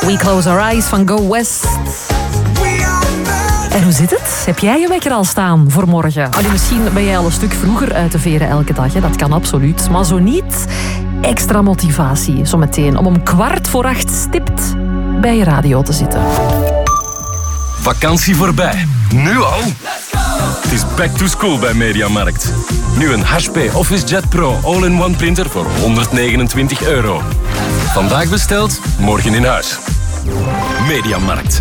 We Close Our Eyes van Go West. En hoe zit het? Heb jij je wekker al staan voor morgen? Allee, misschien ben jij al een stuk vroeger uit te veren elke dag. Hè? Dat kan absoluut. Maar zo niet, extra motivatie zometeen om 7:15 stipt bij je radio te zitten. Vakantie voorbij. Nu al? Het is back to school bij Mediamarkt. Nu een HP OfficeJet Pro All-in-One printer voor €129. Vandaag besteld, morgen in huis. Mediamarkt.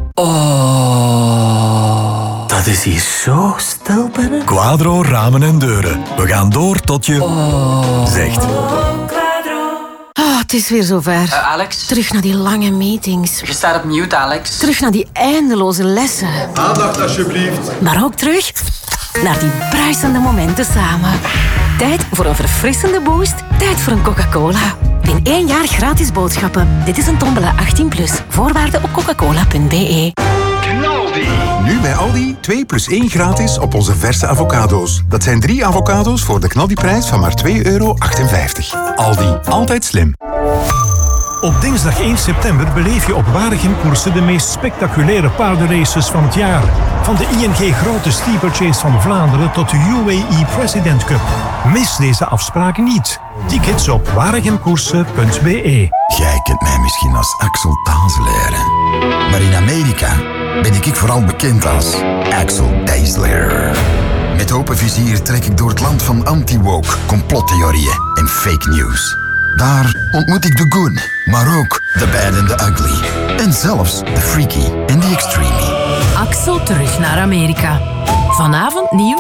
Oh, dat is hier zo stil binnen. Quadro Ramen en Deuren. We gaan door tot je zegt. Het is weer zover. Alex? Terug naar die lange meetings. Je staat op mute, Alex. Terug naar die eindeloze lessen. Aandacht alsjeblieft. Maar ook terug naar die bruisende momenten samen. Tijd voor een verfrissende boost. Tijd voor een Coca-Cola. In 1 jaar gratis boodschappen. Dit is een tombola 18+. Voorwaarden op coca-cola.be. Nu bij Aldi 2+1 gratis op onze verse avocado's. Dat zijn 3 avocado's voor de knaldiprijs van maar €2,58. Aldi, altijd slim. Op dinsdag 1 september beleef je op Waregem-koersen de meest spectaculaire paardenraces van het jaar. Van de ING Grote Steeplechase van Vlaanderen tot de UAE President Cup. Mis deze afspraken niet. Tickets op waregemkoersen.be. Jij kent mij misschien als Axel Tazelaar. Maar in Amerika ben ik vooral bekend als Axel Daisler. Met open vizier trek ik door het land van anti-woke, complottheorieën en fake news. Daar ontmoet ik de good, maar ook de bad en de ugly. En zelfs de freaky en de extreme. Axel terug naar Amerika. Vanavond nieuw